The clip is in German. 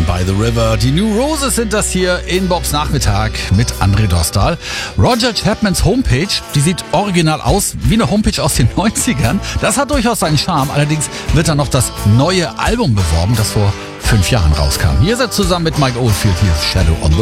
Down by the River. Die New Roses sind das hier in Bobs Nachmittag mit André Dostal. Roger Chapmans Homepage, die sieht original aus wie eine Homepage aus den 90ern. Das hat durchaus seinen Charme. Allerdings wird da noch das neue Album beworben, das vor 5 Jahren rauskam. Hier ist er zusammen mit Mike Oldfield, hier ist Shadow on the